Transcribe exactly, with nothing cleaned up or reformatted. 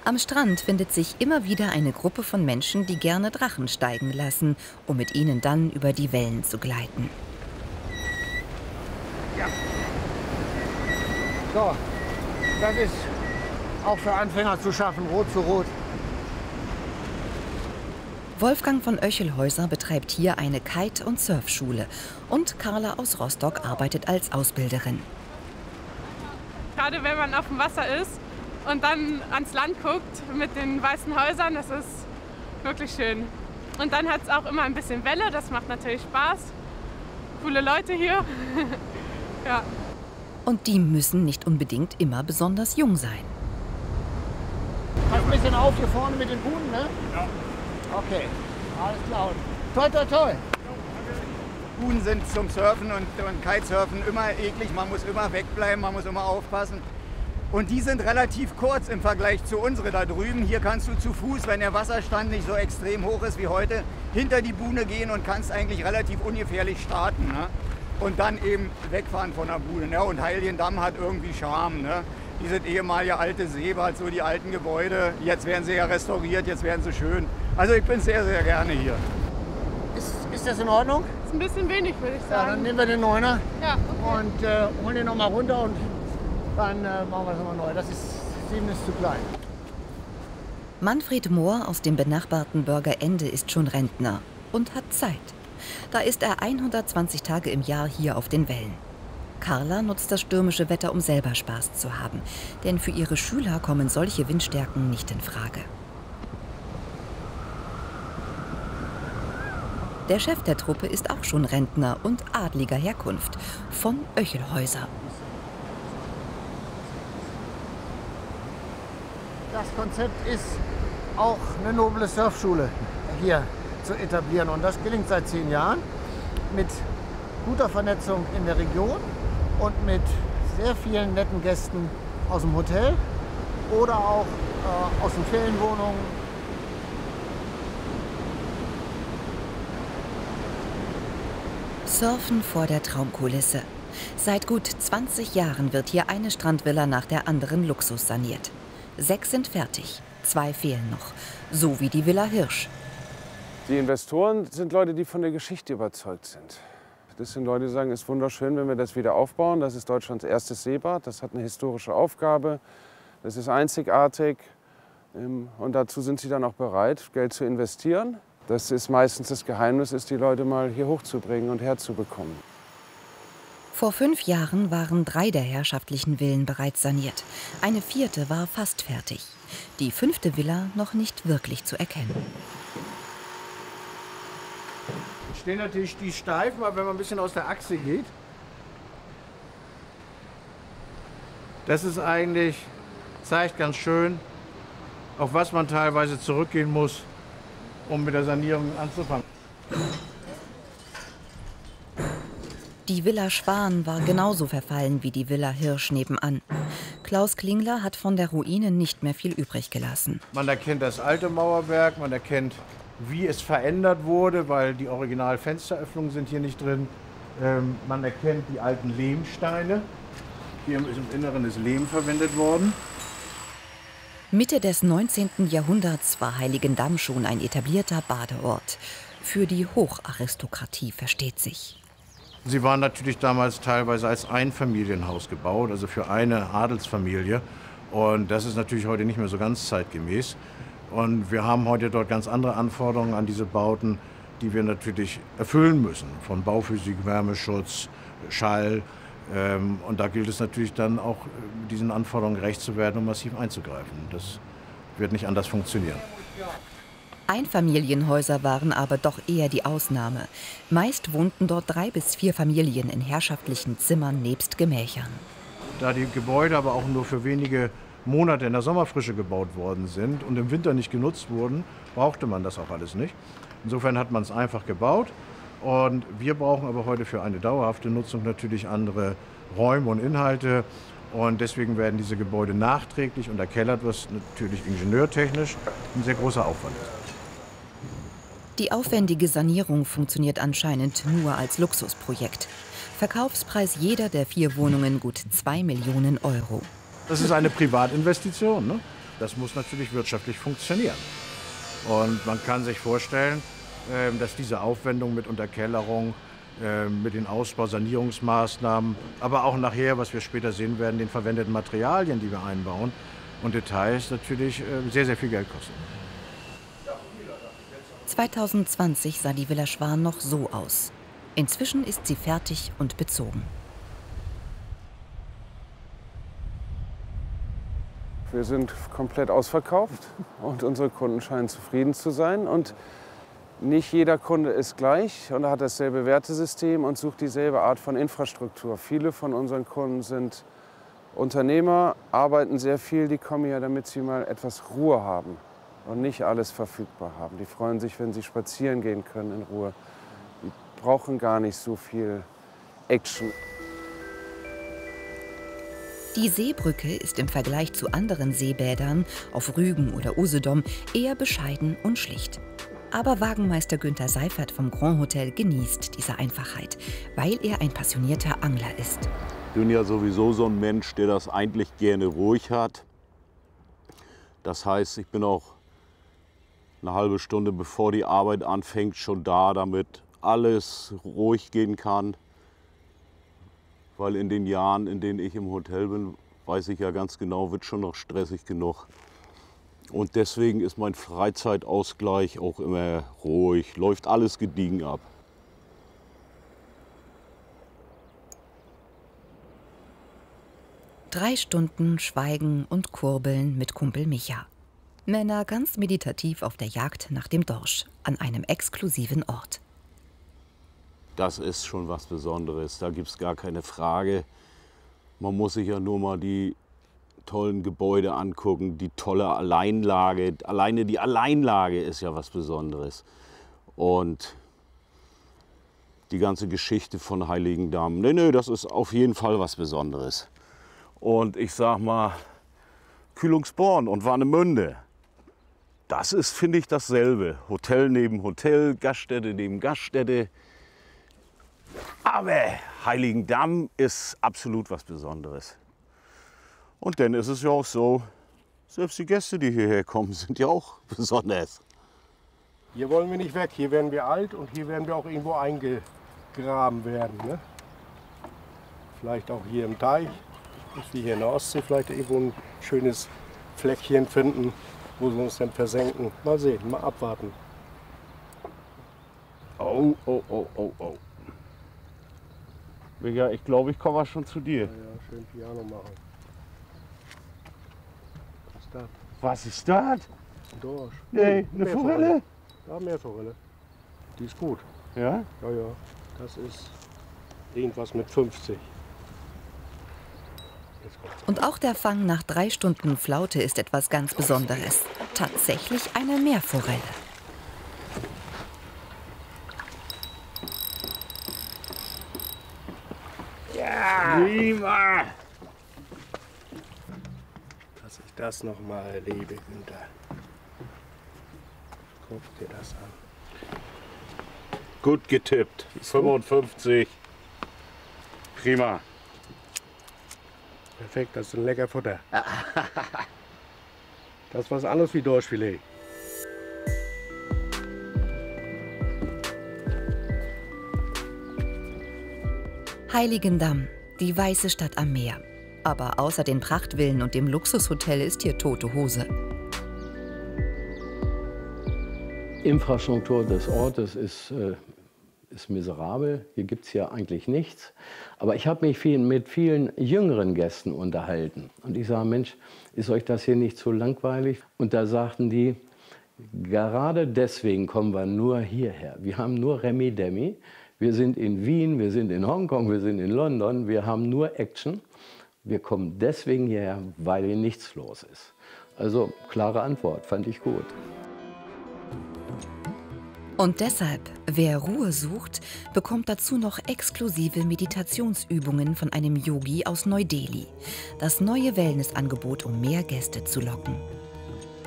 Am Strand findet sich immer wieder eine Gruppe von Menschen, die gerne Drachen steigen lassen, um mit ihnen dann über die Wellen zu gleiten. Ja. So, das ist auch für Anfänger zu schaffen, Rot zu Rot. Wolfgang von Oechelhäuser betreibt hier eine Kite- und Surfschule und Carla aus Rostock arbeitet als Ausbilderin. Gerade wenn man auf dem Wasser ist und dann ans Land guckt mit den weißen Häusern, das ist wirklich schön. Und dann hat es auch immer ein bisschen Welle, das macht natürlich Spaß. Coole Leute hier. Ja. Und die müssen nicht unbedingt immer besonders jung sein. Pass ein bisschen auf hier vorne mit den Buhnen, ne? Ja. Okay, alles klar. Toi, toi, toi. Buhnen sind zum Surfen und, und Kitesurfen immer eklig, man muss immer wegbleiben, man muss immer aufpassen. Und die sind relativ kurz im Vergleich zu unsere da drüben. Hier kannst du zu Fuß, wenn der Wasserstand nicht so extrem hoch ist wie heute, hinter die Buhne gehen und kannst eigentlich relativ ungefährlich starten. Ne? Und dann eben wegfahren von der Buhne. Ne? Und Heiligendamm hat irgendwie Charme. Ne? Dieses ehemalige alte Seebad, so die alten Gebäude. Jetzt werden sie ja restauriert, jetzt werden sie schön. Also ich bin sehr, sehr gerne hier. Ist, ist das in Ordnung? Ist ein bisschen wenig, würde ich sagen. Ja, dann nehmen wir den Neuner ja, okay. und äh, holen den noch mal runter und dann äh, machen wir es nochmal neu. Das ist, sieben ist zu klein. Manfred Mohr aus dem benachbarten Börger Ende ist schon Rentner und hat Zeit. Da ist er hundertzwanzig Tage im Jahr hier auf den Wellen. Carla nutzt das stürmische Wetter, um selber Spaß zu haben. Denn für ihre Schüler kommen solche Windstärken nicht in Frage. Der Chef der Truppe ist auch schon Rentner und adliger Herkunft, von Oechelhäuser. Das Konzept ist auch eine noble Surfschule hier zu etablieren. Und das gelingt seit zehn Jahren mit guter Vernetzung in der Region und mit sehr vielen netten Gästen aus dem Hotel oder auch äh, aus den Ferienwohnungen. Surfen vor der Traumkulisse. Seit gut zwanzig Jahren wird hier eine Strandvilla nach der anderen Luxus saniert. Sechs sind fertig, zwei fehlen noch, so wie die Villa Hirsch. Die Investoren sind Leute, die von der Geschichte überzeugt sind. Das sind Leute, die sagen, es ist wunderschön, wenn wir das wieder aufbauen. Das ist Deutschlands erstes Seebad, das hat eine historische Aufgabe, das ist einzigartig. Und dazu sind sie dann auch bereit, Geld zu investieren. Das ist meistens das Geheimnis, ist die Leute mal hier hochzubringen und herzubekommen. Vor fünf Jahren waren drei der herrschaftlichen Villen bereits saniert. Eine vierte war fast fertig. Die fünfte Villa noch nicht wirklich zu erkennen. Jetzt stehen natürlich die Steifen, aber wenn man ein bisschen aus der Achse geht, das ist eigentlich, zeigt ganz schön, auf was man teilweise zurückgehen muss, um mit der Sanierung anzufangen. Die Villa Schwan war genauso verfallen wie die Villa Hirsch nebenan. Klaus Klingler hat von der Ruine nicht mehr viel übrig gelassen. Man erkennt das alte Mauerwerk, man erkennt, wie es verändert wurde, weil die Originalfensteröffnungen sind hier nicht drin. Ähm, man erkennt die alten Lehmsteine. Hier ist im Inneren ist Lehm verwendet worden. Mitte des neunzehnten Jahrhunderts war Heiligendamm schon ein etablierter Badeort. Für die Hocharistokratie, versteht sich. Sie waren natürlich damals teilweise als Einfamilienhaus gebaut, also für eine Adelsfamilie. Und das ist natürlich heute nicht mehr so ganz zeitgemäß. Und wir haben heute dort ganz andere Anforderungen an diese Bauten, die wir natürlich erfüllen müssen. Von Bauphysik, Wärmeschutz, Schall. Und da gilt es natürlich dann auch, diesen Anforderungen gerecht zu werden und massiv einzugreifen. Das wird nicht anders funktionieren. Einfamilienhäuser waren aber doch eher die Ausnahme. Meist wohnten dort drei bis vier Familien in herrschaftlichen Zimmern nebst Gemächern. Da die Gebäude aber auch nur für wenige Monate in der Sommerfrische gebaut worden sind und im Winter nicht genutzt wurden, brauchte man das auch alles nicht. Insofern hat man es einfach gebaut. Und wir brauchen aber heute für eine dauerhafte Nutzung natürlich andere Räume und Inhalte. Und deswegen werden diese Gebäude nachträglich unterkellert, was natürlich ingenieurtechnisch ein sehr großer Aufwand ist. Die aufwendige Sanierung funktioniert anscheinend nur als Luxusprojekt. Verkaufspreis jeder der vier Wohnungen gut zwei Millionen Euro. Das ist eine Privatinvestition, ne? das muss natürlich wirtschaftlich funktionieren. Und man kann sich vorstellen, dass diese Aufwendung mit Unterkellerung, mit den Ausbau-Sanierungsmaßnahmen, aber auch nachher, was wir später sehen werden, den verwendeten Materialien, die wir einbauen und Details natürlich sehr, sehr viel Geld kosten. zweitausendzwanzig sah die Villa Schwan noch so aus. Inzwischen ist sie fertig und bezogen. Wir sind komplett ausverkauft und unsere Kunden scheinen zufrieden zu sein. Und nicht jeder Kunde ist gleich und hat dasselbe Wertesystem und sucht dieselbe Art von Infrastruktur. Viele von unseren Kunden sind Unternehmer, arbeiten sehr viel, die kommen ja, damit sie mal etwas Ruhe haben und nicht alles verfügbar haben. Die freuen sich, wenn sie spazieren gehen können in Ruhe. Die brauchen gar nicht so viel Action. Die Seebrücke ist im Vergleich zu anderen Seebädern auf Rügen oder Usedom eher bescheiden und schlicht. Aber Wagenmeister Günther Seifert vom Grand Hotel genießt diese Einfachheit, weil er ein passionierter Angler ist. Ich bin ja sowieso so ein Mensch, der das eigentlich gerne ruhig hat. Das heißt, ich bin auch eine halbe Stunde bevor die Arbeit anfängt schon da, damit alles ruhig gehen kann. Weil in den Jahren, in denen ich im Hotel bin, weiß ich ja ganz genau, wird schon noch stressig genug. Und deswegen ist mein Freizeitausgleich auch immer ruhig, läuft alles gediegen ab. Drei Stunden Schweigen und Kurbeln mit Kumpel Micha. Männer ganz meditativ auf der Jagd nach dem Dorsch an einem exklusiven Ort. Das ist schon was Besonderes, da gibt es gar keine Frage. Man muss sich ja nur mal die tollen Gebäude angucken, die tolle Alleinlage. Alleine die Alleinlage ist ja was Besonderes. Und die ganze Geschichte von Heiligendamm, nee, nee, das ist auf jeden Fall was Besonderes. Und ich sag mal, Kühlungsborn und Warnemünde, das ist, finde ich, dasselbe. Hotel neben Hotel, Gaststätte neben Gaststätte. Aber Heiligendamm ist absolut was Besonderes. Und dann ist es ja auch so, selbst die Gäste, die hierher kommen, sind ja auch besonders. Hier wollen wir nicht weg, hier werden wir alt und hier werden wir auch irgendwo eingegraben werden. Ne? Vielleicht auch hier im Teich, dass wir hier in der Ostsee vielleicht irgendwo ein schönes Fleckchen finden, wo sie uns dann versenken. Mal sehen, mal abwarten. Oh, oh, oh, oh, oh. Ja, ich glaube, ich komme schon zu dir. Ja, ja, schön Piano machen. Was ist das? Was ist das? Ein Dorsch. Nee, eine Forelle? Ja, Meerforelle. Die ist gut. Ja? Ja, ja. Das ist irgendwas mit fünfzig. Und auch der Fang nach drei Stunden Flaute ist etwas ganz Besonderes. Tatsächlich eine Meerforelle. Ja! Prima! Dass ich das noch mal erlebe, Günther. Guck dir das an. Gut getippt. fünfundfünfzig. Prima. Perfekt, das ist ein lecker Futter. Das ist was anderes wie Dorschfilet. Heiligendamm, die weiße Stadt am Meer. Aber außer den Prachtvillen und dem Luxushotel ist hier tote Hose. Infrastruktur des Ortes ist, äh, ist miserabel. Hier gibt es ja eigentlich nichts. Aber ich habe mich viel, mit vielen jüngeren Gästen unterhalten. Und ich sage, Mensch, ist euch das hier nicht zu langweilig? Und da sagten die, gerade deswegen kommen wir nur hierher. Wir haben nur Remi Demi. Wir sind in Wien, wir sind in Hongkong, wir sind in London. Wir haben nur Action. Wir kommen deswegen hierher, weil hier nichts los ist. Also klare Antwort, fand ich gut. Und deshalb, wer Ruhe sucht, bekommt dazu noch exklusive Meditationsübungen von einem Yogi aus Neu-Delhi. Das neue Wellnessangebot, um mehr Gäste zu locken.